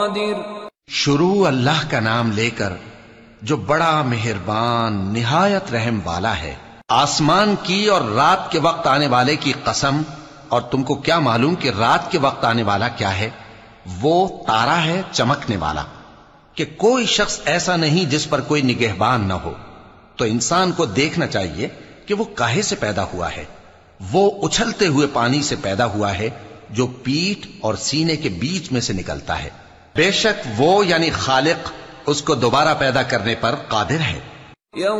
शुरू अल्लाह का नाम लेकर जो बड़ा मेहरबान निहायत रहम वाला है। आसमान की और रात के वक्त आने वाले की कसम, और तुमको क्या मालूम कि रात के वक्त आने वाला क्या है? वो तारा है चमकने वाला, कि कोई शख्स ऐसा नहीं जिस पर कोई निगहबान न हो। तो इंसान को देखना चाहिए कि वो काहे से पैदा हुआ है। वो उछलते हुए पानी से पैदा हुआ है जो पीठ और सीने के बीच में से निकलता है। बेशक वो यानी खालिक उसको दोबारा पैदा करने पर कादिर है।